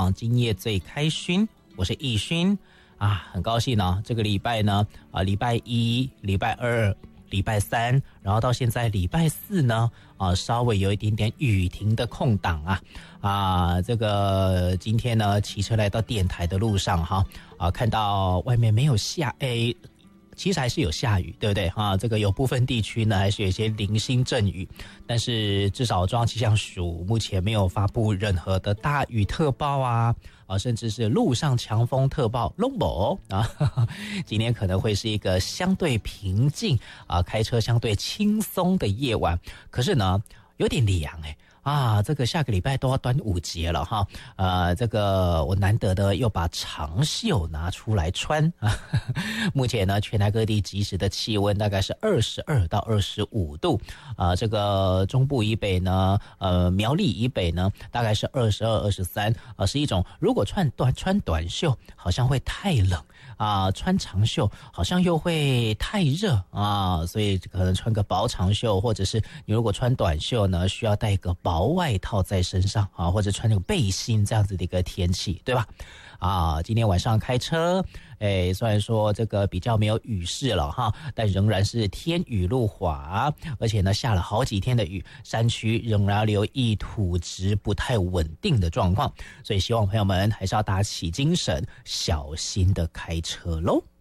网今夜最开勋，我是易勋啊，很高兴呢，这个礼拜呢礼拜一、礼拜二、礼拜三，然后到现在礼拜四呢稍微有一点点雨停的空档这个今天呢骑车来到电台的路上看到外面没有其实还是有下雨，对不对这个有部分地区呢还是有一些零星阵雨，但是至少中央气象署目前没有发布任何的大雨特报甚至是路上强风特报都没有今天可能会是一个相对平静开车相对轻松的夜晚，可是呢有点凉这个下个礼拜都要端午节了这个我难得的又把长袖拿出来穿目前呢全台各地即时的气温大概是22到25度这个中部以北呢苗栗以北呢大概是22、23是一种如果穿短袖好像会太冷穿长袖好像又会太热所以可能穿个薄长袖，或者是你如果穿短袖呢需要带一个薄外套在身上或者穿那个背心这样子的一个天气，对吧今天晚上开车虽然说这个比较没有雨势了但仍然是天雨路滑，而且呢下了好几天的雨，山区仍然留意土质不太稳定的状况，所以希望朋友们还是要打起精神，小心的开车咯。